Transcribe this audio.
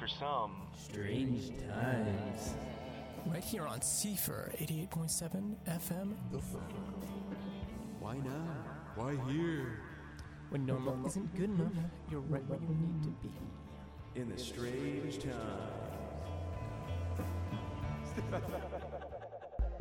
for some strange times. Right here on Seafer 88.7 FM. Why now? Why here? When normal isn't good enough, you're right where you need to be. In the strange times.